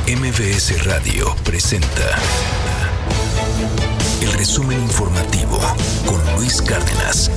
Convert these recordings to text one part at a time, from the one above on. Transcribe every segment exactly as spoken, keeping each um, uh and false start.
M V S Radio presenta el resumen informativo con Luis Cárdenas.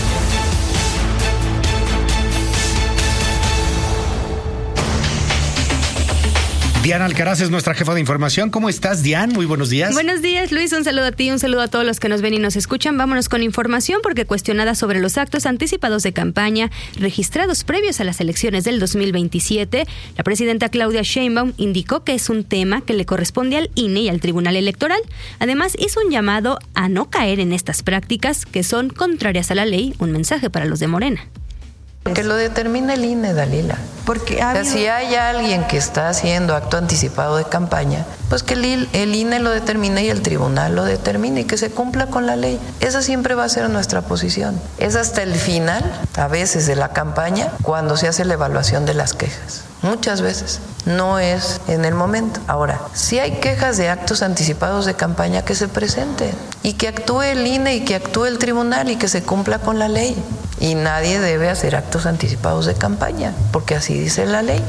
Diana Alcaraz es nuestra jefa de información. ¿Cómo estás, Diana? Muy buenos días. Buenos días, Luis. Un saludo a ti, un saludo a todos los que nos ven y nos escuchan. Vámonos con información porque cuestionada sobre los actos anticipados de campaña registrados previos a las elecciones del dos mil veintisiete, la presidenta Claudia Sheinbaum indicó que es un tema que le corresponde al I N E y al Tribunal Electoral. Además, hizo un llamado a no caer en estas prácticas que son contrarias a la ley, un mensaje para los de Morena. Que lo determine el I N E, Dalila. Porque o sea, si hay alguien que está haciendo acto anticipado de campaña, pues que el, el I N E lo determine y el tribunal lo determine y que se cumpla con la ley. Esa siempre va a ser nuestra posición. Es hasta el final, a veces, de la campaña, cuando se hace la evaluación de las quejas. Muchas veces. No es en el momento. Ahora, si hay quejas de actos anticipados de campaña, que se presenten y que actúe el I N E y que actúe el tribunal y que se cumpla con la ley. Y nadie debe hacer actos anticipados de campaña, porque así dice la ley.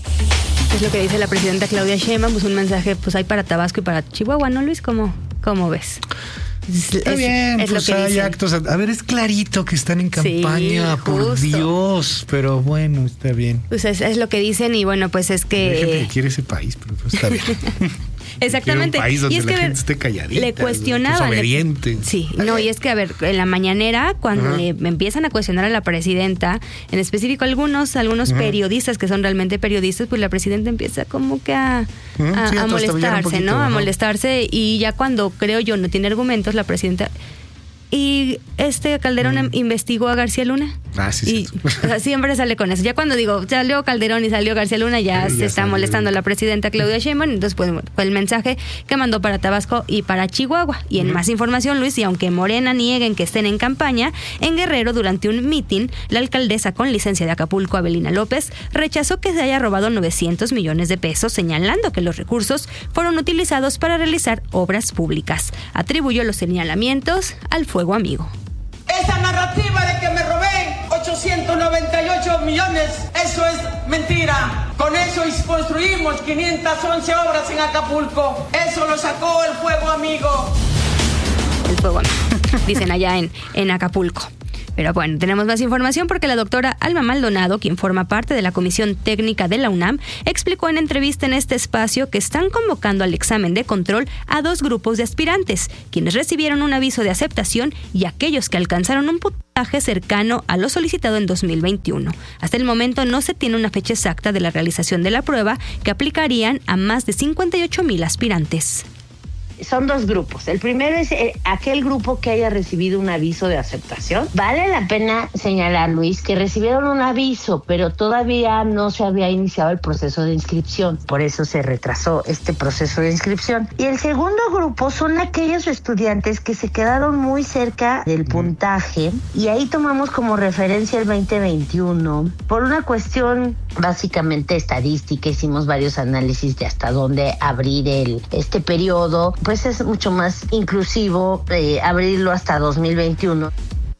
Es lo que dice la presidenta Claudia Sheinbaum, pues un mensaje pues hay para Tabasco y para Chihuahua, ¿no, Luis? ¿Cómo, cómo ves? Es, Está bien, es pues lo que hay dicen. Actos. A ver, es clarito que están en campaña, sí, por Dios, pero bueno, está bien. Pues es, es lo que dicen y bueno, pues es que... Hay gente que quiere ese país, pero pues está bien. Exactamente. Un país donde y es la que gente esté calladita, le cuestionaban. Le, sí, no, y es que a ver, en la mañanera, cuando Ajá. le empiezan a cuestionar a la presidenta, en específico algunos, algunos Ajá. periodistas que son realmente periodistas, pues la presidenta empieza como que a, a, sí, a, a molestarse, poquito, ¿no? Ajá. A molestarse, y ya cuando creo yo no tiene argumentos, la presidenta. Y este Calderón mm. investigó a García Luna. Ah, sí, y, sí. O sea, siempre sale con eso. Ya cuando digo, salió Calderón y salió García Luna, ya sí, se ya está salió. molestando la presidenta Claudia Sheinbaum. Entonces, pues, fue el mensaje que mandó para Tabasco y para Chihuahua. Y en mm. más información, Luis, y aunque Morena nieguen que estén en campaña, en Guerrero, durante un mitin, la alcaldesa con licencia de Acapulco, Avelina López, rechazó que se haya robado novecientos millones de pesos, señalando que los recursos fueron utilizados para realizar obras públicas. Atribuyó los señalamientos al Fuego Amigo. Esa narrativa de que me robé ochocientos noventa y ocho millones, eso es mentira. Con eso construimos quinientas once obras en Acapulco. Eso lo sacó el Fuego Amigo. El Fuego Amigo, dicen allá en, en Acapulco. Pero bueno, tenemos más información porque la doctora Alma Maldonado, quien forma parte de la Comisión Técnica de la UNAM, explicó en entrevista en este espacio que están convocando al examen de control a dos grupos de aspirantes, quienes recibieron un aviso de aceptación y aquellos que alcanzaron un puntaje cercano a lo solicitado en dos mil veintiuno. Hasta el momento no se tiene una fecha exacta de la realización de la prueba que aplicarían a más de cincuenta y ocho mil aspirantes. Son dos grupos. El primero es eh, aquel grupo que haya recibido un aviso de aceptación. Vale la pena señalar, Luis, que recibieron un aviso, pero todavía no se había iniciado el proceso de inscripción. Por eso se retrasó este proceso de inscripción. Y el segundo grupo son aquellos estudiantes que se quedaron muy cerca del puntaje, y ahí tomamos como referencia el veinte veintiuno. Por una cuestión básicamente estadística, hicimos varios análisis de hasta dónde abrir el, este periodo. Pues es mucho más inclusivo eh, abrirlo hasta dos mil veintiuno.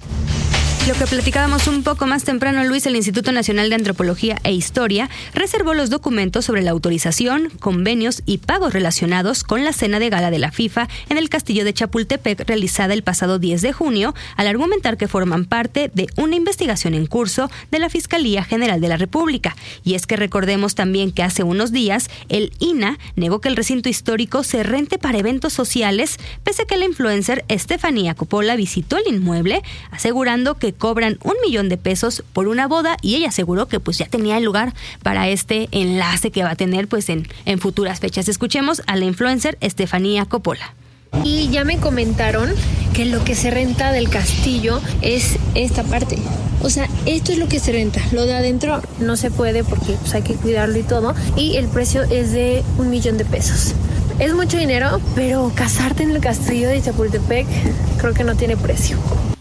Lo que platicábamos un poco más temprano, Luis, el Instituto Nacional de Antropología e Historia reservó los documentos sobre la autorización, convenios y pagos relacionados con la cena de gala de la FIFA en el Castillo de Chapultepec realizada el pasado diez de junio, al argumentar que forman parte de una investigación en curso de la Fiscalía General de la República. Y es que recordemos también que hace unos días el I N A H negó que el recinto histórico se rente para eventos sociales, pese a que la influencer Estefanía Coppola visitó el inmueble, asegurando que cobran un millón de pesos por una boda, y ella aseguró que pues ya tenía el lugar para este enlace que va a tener pues en, en futuras fechas. Escuchemos a la influencer Estefanía Coppola. Y ya me comentaron que lo que se renta del castillo es esta parte. O sea, esto es lo que se renta. Lo de adentro no se puede porque pues, hay que cuidarlo y todo. Y el precio es de un millón de pesos. Es mucho dinero, pero casarte en el castillo de Chapultepec creo que no tiene precio.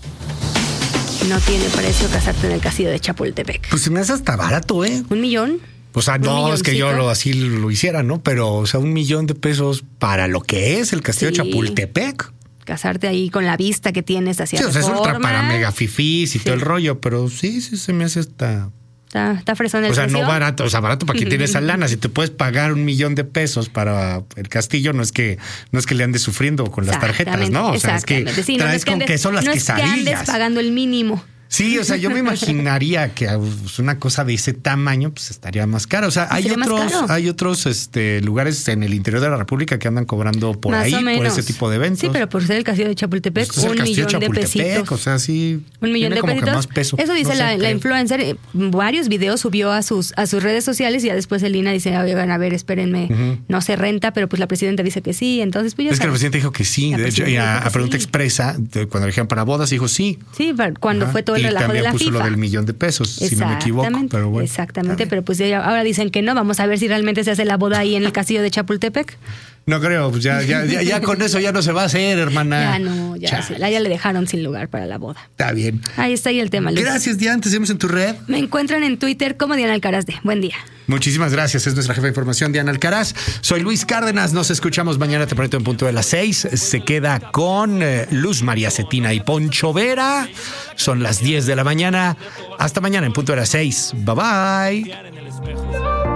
No tiene precio casarte en el castillo de Chapultepec. Pues se me hace hasta barato, ¿eh? ¿Un millón? O sea, no es que yo lo, así lo hiciera, ¿no? Pero, o sea, un millón de pesos para lo que es el castillo sí. de Chapultepec. Casarte ahí con la vista que tienes hacia sí, o sea, Reforma. Es ultra para mega fifís y sí. todo el rollo, pero sí, sí se me hace hasta Está, está fresón el O sea, precio. no barato, o sea, barato para quien tiene esa lana. Si te puedes pagar un millón de pesos para el castillo, no es que no es que le andes sufriendo con las tarjetas, ¿no? O sea, es que sí, traes no es que con andes, queso las no quesadillas. No es que andes pagando el mínimo. Sí, o sea, yo me imaginaría que pues, una cosa de ese tamaño pues estaría más cara. O sea, hay otros, hay otros este, lugares en el interior de la República que andan cobrando por más ahí, por ese tipo de eventos. Sí, pero por ser el castillo de Chapultepec, pues un millón de, de pesitos. O sea, sí. Un millón de pesitos. Más peso. Eso dice no sé, la, la influencer. Varios videos subió a sus a sus redes sociales y ya después el I N A dice, oigan, a ver, espérenme, uh-huh. no se renta, pero pues la presidenta dice que sí. Entonces, pues ya Es sabes. que la presidenta dijo que sí. La de hecho, y a, a pregunta sí. expresa, cuando le dijeron para bodas, dijo sí. Sí, cuando Ajá. fue todo el y relajo de la FIFA. Lo del millón de pesos, si no me equivoco. Pero bueno, exactamente, pero pues ya, ahora dicen que no. Vamos a ver si realmente se hace la boda ahí en el castillo de Chapultepec. No creo, pues ya, ya, ya, ya con eso ya no se va a hacer, hermana. Ya no, ya, sí, ya le dejaron sin lugar para la boda. Está bien. Ahí está ahí el tema, Luis. Gracias, Diana. Te seguimos en tu red. Me encuentran en Twitter como Diana Alcaraz de. Buen día. Muchísimas gracias. Es nuestra jefa de información, Diana Alcaraz. Soy Luis Cárdenas. Nos escuchamos mañana tempranito en punto de las seis. Se queda con eh, Luz María Cetina y Poncho Vera. Son las diez de la mañana. Hasta mañana en punto de las seis. Bye bye.